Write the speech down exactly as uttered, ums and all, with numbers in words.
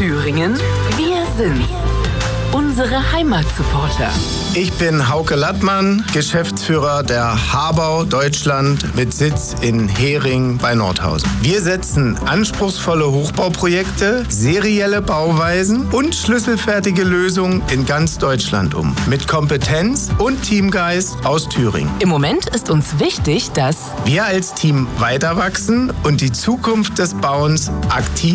Thüringen, wir sind's. Unsere Heimatsupporter. Ich bin Hauke Lattmann, Geschäftsführer der Habau Deutschland mit Sitz in Hering bei Nordhausen. Wir setzen anspruchsvolle Hochbauprojekte, serielle Bauweisen und schlüsselfertige Lösungen in ganz Deutschland um. Mit Kompetenz und Teamgeist aus Thüringen. Im Moment ist uns wichtig, dass wir als Team weiter wachsen und die Zukunft des Bauens aktiv